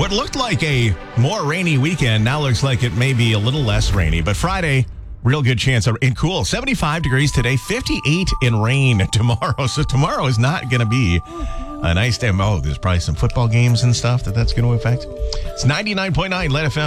What looked like a more rainy weekend now looks like it may be a little less rainy. But Friday, real good chance of and cool. 75 degrees today, 58 in rain tomorrow. So tomorrow is not going to be a nice day. Oh, there's probably some football games and stuff that's going to affect. It's 99.9 Let FM.